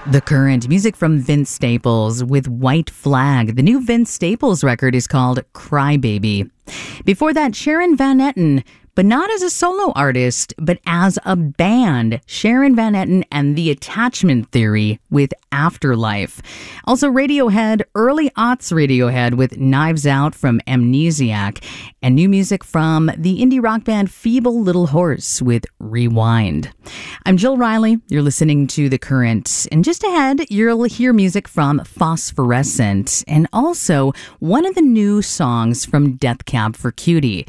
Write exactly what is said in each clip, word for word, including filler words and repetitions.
The Current, music from Vince Staples with White Flag. The new Vince Staples record is called Crybaby. Before that, Sharon Van Etten, but not as a solo artist, but as a band. Sharon Van Etten and the Attachment Theory with Afterlife. Also Radiohead, early aughts Radiohead with Knives Out from Amnesiac. And new music from the indie rock band Feeble Little Horse with Rewind. I'm Jill Riley. You're listening to The Current. And just ahead, you'll hear music from Phosphorescent and also one of the new songs from Death Cab for Cutie.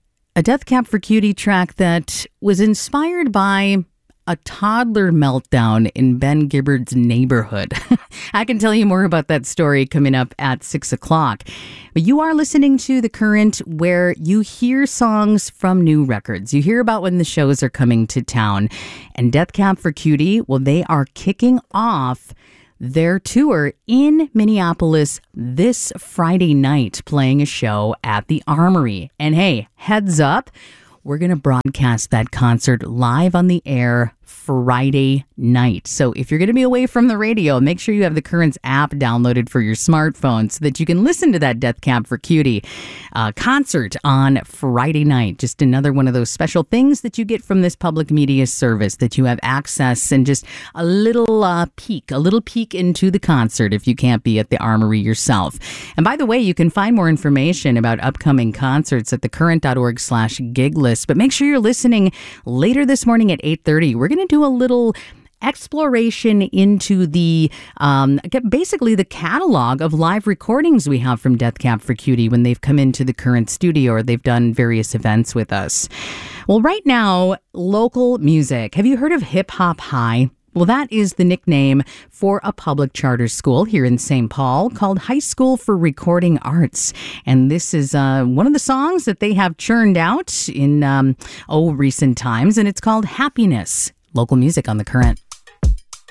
A Death Cab for Cutie track that was inspired by a toddler meltdown in Ben Gibbard's neighborhood. I can tell you more about that story coming up at six o'clock. But you are listening to The Current, where you hear songs from new records. You hear about when the shows are coming to town. And Death Cab for Cutie, well, they are kicking off their tour in Minneapolis this Friday night, playing a show at the Armory. And hey, heads up, we're going to broadcast that concert live on the air Friday night. So if you're going to be away from the radio, make sure you have the Currents app downloaded for your smartphone so that you can listen to that Death Cab for Cutie uh, concert on Friday night. Just another one of those special things that you get from this public media service, that you have access and just a little uh, peek, a little peek into the concert if you can't be at the Armory yourself. And by the way, you can find more information about upcoming concerts at thecurrent.org slash gig list. But make sure you're listening later this morning at eight thirty. We're going to do a little exploration into the, um, basically the catalog of live recordings we have from Death Cab for Cutie when they've come into the Current studio or they've done various events with us. Well, right now, local music. Have you heard of Hip Hop High? Well, that is the nickname for a public charter school here in Saint Paul called High School for Recording Arts. And this is uh, one of the songs that they have churned out in, um, oh, recent times, and it's called Happiness. Local music on The Current.